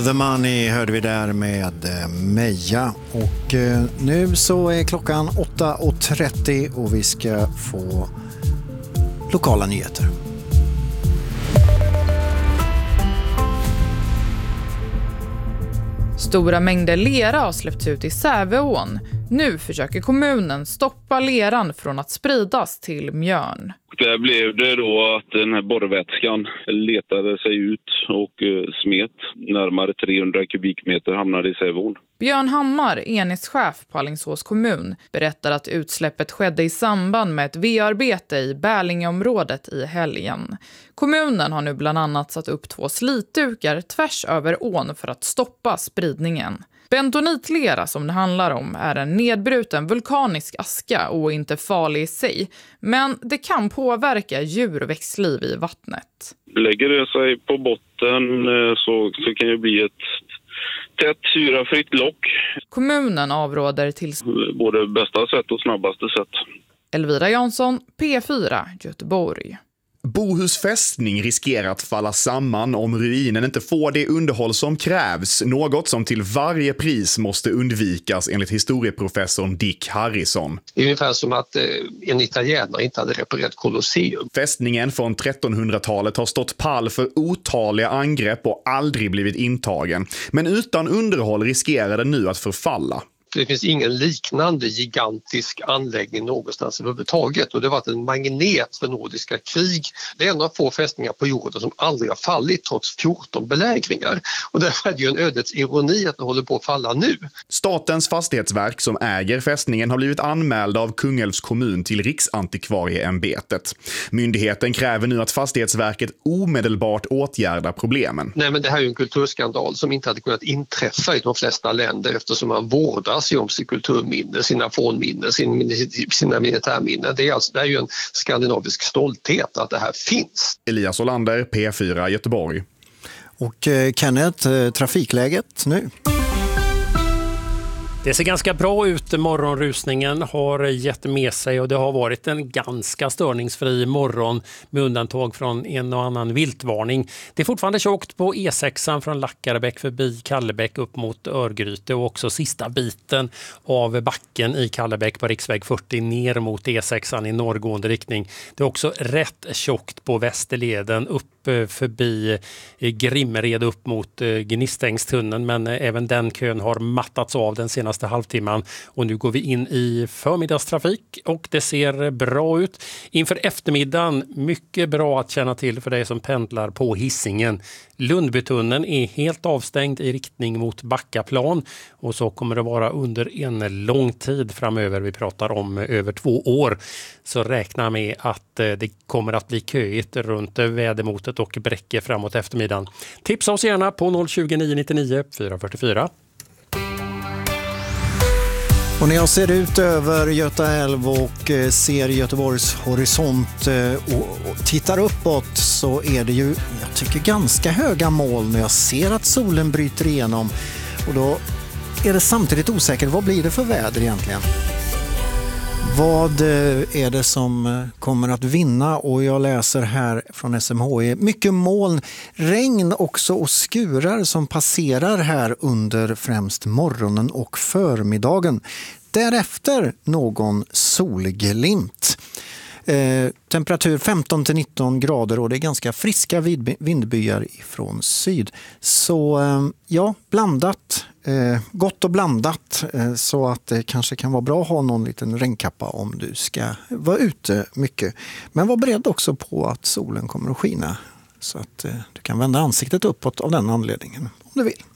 The Money hörde vi där med Meja. Och nu så är klockan 8:30 och vi ska få lokala nyheter. Stora mängder lera har släppts ut i Säveån. Nu försöker kommunen stoppa leran från att spridas till Mjörn. Där blev det då att den här borrvätskan letade sig ut och smet. Närmare 300 kubikmeter hamnade i Säveån. Björn Hammar, enhetschef på Alingsås kommun, berättar att utsläppet skedde i samband med ett V-arbete i Bärlingeområdet i helgen. Kommunen har nu bland annat satt upp 2 slitdukar tvärs över ån för att stoppa spridningen. Bentonitlera som det handlar om är en nedbruten vulkanisk aska och inte farlig i sig. Men det kan påverka djur- och växtliv i vattnet. Lägger det sig på botten så kan det bli ett tätt syrafritt lock. Kommunen avråder till både bästa sätt och snabbaste sätt. Elvira Jansson, P4, Göteborg. Bohus fästning riskerar att falla samman om ruinen inte får det underhåll som krävs, något som till varje pris måste undvikas enligt historieprofessorn Dick Harrison. Det är ungefär som att en italienare inte hade reparerat Colosseum. Fästningen från 1300-talet har stått pall för otaliga angrepp och aldrig blivit intagen. Men utan underhåll riskerar den nu att förfalla. Det finns ingen liknande gigantisk anläggning någonstans överhuvudtaget och det har varit en magnet för nordiska krig. Det är en av få fästningar på jorden som aldrig har fallit trots 14 belägringar. Och därför är det ju en ödets ironi att det håller på att falla nu. Statens fastighetsverk som äger fästningen har blivit anmälda av Kungälvs kommun till Riksantikvarieämbetet. Myndigheten kräver nu att Fastighetsverket omedelbart åtgärdar problemen. Nej, men det här är ju en kulturskandal som inte hade kunnat inträffa i de flesta länder eftersom man vårdar sig om sin kulturminne, sina fornminnen, sina militärminnen. Det är ju en skandinavisk stolthet att det här finns. Elias Olander, P4 Göteborg. Och Kenneth, trafikläget nu? Det ser ganska bra ut. Morgonrusningen har gett med sig och det har varit en ganska störningsfri morgon med undantag från en och annan viltvarning. Det är fortfarande tjockt på E6 från Lackarebäck förbi Kallebäck upp mot Örgryte och också sista biten av backen i Kallebäck på riksväg 40 ner mot E6 i norrgående riktning. Det är också rätt tjockt på Västerleden upp förbi Grimmered upp mot Gnistängstunneln, men även den kön har mattats av den senaste halvtimman och nu går vi in i förmiddagstrafik och det ser bra ut. Inför eftermiddagen mycket bra att känna till för dig som pendlar på Hisingen. Lundbytunneln är helt avstängd i riktning mot Backaplan och så kommer det vara under en lång tid framöver. Vi pratar om över 2 år. Så räkna med att det kommer att bli köigt runt Vädermotet och Bräcke framåt eftermiddagen. Tipsa oss gärna på 020 999 444. Och när jag ser ut över Göta älv och ser Göteborgs horisont och tittar uppåt så är det ju, jag tycker, ganska höga moln. Jag ser att solen bryter igenom och då är det samtidigt osäkert. Vad blir det för väder egentligen? Vad är det som kommer att vinna? Och jag läser här från SMHI. Mycket moln, regn också och skurar som passerar här under främst morgonen och förmiddagen. Därefter någon solglimt. Temperatur 15-19 grader och det är ganska friska vindbyar från syd. Så ja, blandat. Gott och blandat så att det kanske kan vara bra att ha någon liten regnkappa om du ska vara ute mycket. Men var beredd också på att solen kommer att skina så att du kan vända ansiktet uppåt av den anledningen om du vill.